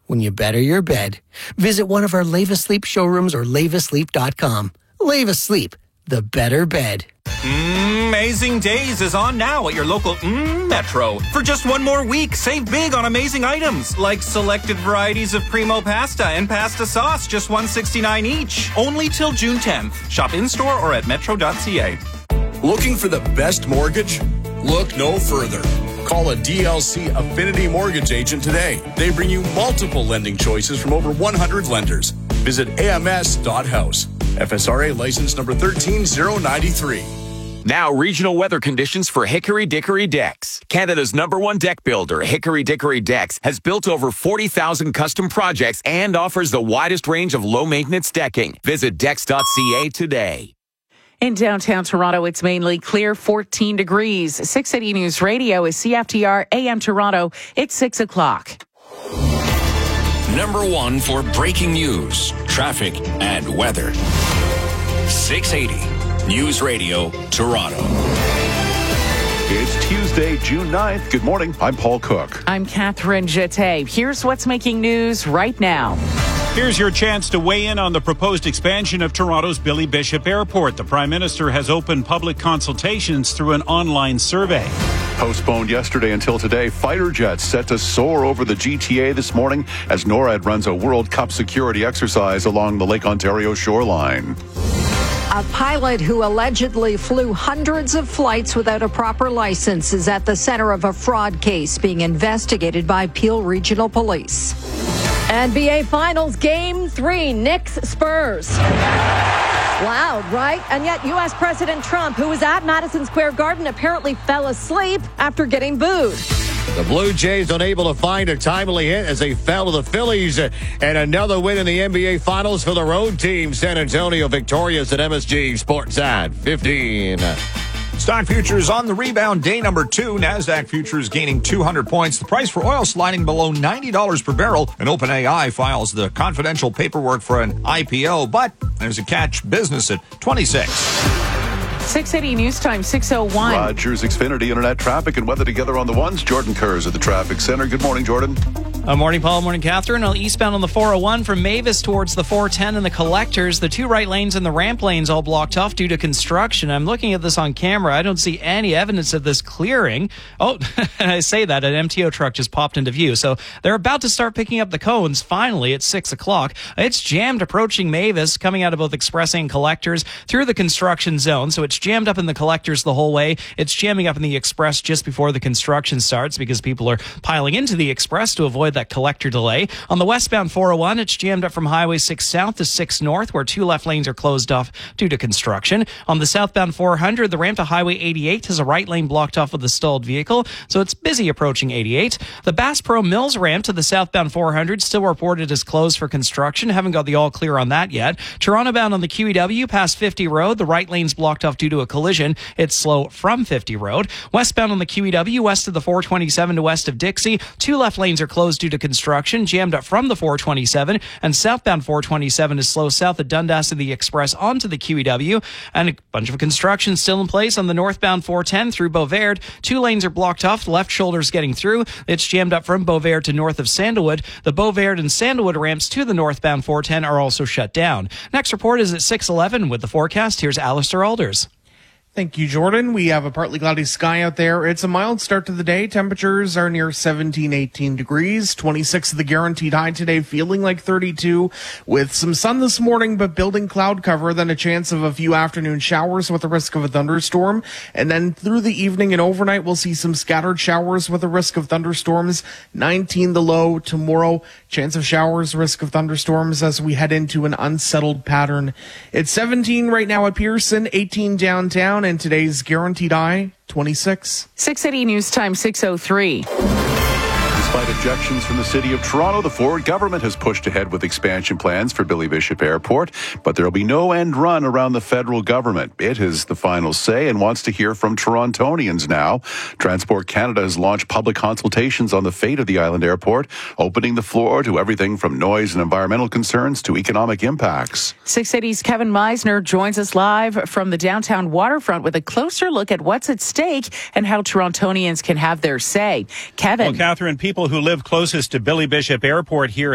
when you better your bed. Visit one of our Lave Asleep showrooms or laveasleep.com. Lave Asleep, the better bed. Amazing Days is on now at your local Metro. For just one more week, save big on amazing items like selected varieties of Primo pasta and pasta sauce, just $1.69 each. Only till June 10th. Shop in-store or at metro.ca. Looking for the best mortgage? Look no further. Call a DLC Affinity Mortgage agent today. They bring you multiple lending choices from over 100 lenders. Visit ams.house. FSRA license number 13093. Now, regional weather conditions for Hickory Dickory Decks. Canada's #1 deck builder, Hickory Dickory Decks, has built over 40,000 custom projects and offers the widest range of low-maintenance decking. Visit decks.ca today. In downtown Toronto, it's mainly clear, 14 degrees. 680 News Radio is CFTR AM Toronto. It's 6 o'clock. #1 for breaking news, traffic, and weather. 680 News Radio Toronto. It's Tuesday, June 9th. Good morning. I'm Paul Cook. I'm Catherine Jeté. Here's what's making news right now. Here's your chance to weigh in on the proposed expansion of Toronto's Billy Bishop Airport. The Prime Minister has opened public consultations through an online survey. Postponed yesterday until today, fighter jets set to soar over the GTA this morning as NORAD runs a World Cup security exercise along the Lake Ontario shoreline. A pilot who allegedly flew hundreds of flights without a proper license is at the center of a fraud case being investigated by Peel Regional Police. NBA Finals Game 3, Knicks Spurs. Loud, right? And yet U.S. President Trump, who was at Madison Square Garden, apparently fell asleep after getting booed. The Blue Jays unable to find a timely hit as they fell to the Phillies. And another win in the NBA Finals for the road team. San Antonio victorious at MSG Sportsnet 15. Stock futures on the rebound, day number 2. NASDAQ futures gaining 200 points. The price for oil sliding below $90 per barrel. And OpenAI files the confidential paperwork for an IPO, but there's a catch, business at 26. 680 News Time, 6:01. Rogers Xfinity Internet traffic and weather together on the ones. Jordan Kurz at the traffic center. Good morning, Jordan. Morning, Paul. Morning, Catherine. Eastbound on the 401 from Mavis towards the 410 and the Collectors. The 2 right lanes and the ramp lanes all blocked off due to construction. I'm looking at this on camera. I don't see any evidence of this clearing. Oh, and I say that an MTO truck just popped into view. So they're about to start picking up the cones. Finally, at 6 o'clock. It's jammed approaching Mavis, coming out of both Express and Collectors through the construction zone. So it's jammed up in the Collectors the whole way. It's jamming up in the Express just before the construction starts because people are piling into the Express to avoid that Collector delay. On the westbound 401, it's jammed up from Highway 6 South to 6 North, where 2 left lanes are closed off due to construction. On the southbound 400, the ramp to Highway 88 has a right lane blocked off with a stalled vehicle, so it's busy approaching 88. The Bass Pro Mills ramp to the southbound 400 still reported as closed for construction. Haven't got the all clear on that yet. Toronto bound on the QEW past 50 Road, the right lane's blocked off due to a collision. It's slow from 50 Road. Westbound on the QEW, west of the 427 to west of Dixie, 2 left lanes are closed due to construction, jammed up from the 427, and southbound 427 is slow south of Dundas to the Express onto the QEW, and a bunch of construction still in place on the northbound 410 through Beauvert. 2 lanes are blocked off, the left shoulder's getting through. It's jammed up from Beauvert to north of Sandalwood. The Beauvert and Sandalwood ramps to the northbound 410 are also shut down. Next report is at 6:11 with the forecast. Here's Alistair Alders. Thank you, Jordan. We have a partly cloudy sky out there. It's a mild start to the day. Temperatures are near 17, 18 degrees. 26 the guaranteed high today, feeling like 32 with some sun this morning, but building cloud cover, then a chance of a few afternoon showers with a risk of a thunderstorm. And then through the evening and overnight, we'll see some scattered showers with a risk of thunderstorms. 19 the low tomorrow. Chance of showers, risk of thunderstorms as we head into an unsettled pattern. It's 17 right now at Pearson, 18 downtown, and today's guaranteed high, 26. 680 News Time, 6:03. Despite objections from the City of Toronto, the Ford government has pushed ahead with expansion plans for Billy Bishop Airport, but there will be no end run around the federal government. It has the final say and wants to hear from Torontonians now. Transport Canada has launched public consultations on the fate of the island airport, opening the floor to everything from noise and environmental concerns to economic impacts. 680's Kevin Meisner joins us live from the downtown waterfront with a closer look at what's at stake and how Torontonians can have their say. Kevin. Well, Catherine, people who live closest to Billy Bishop Airport here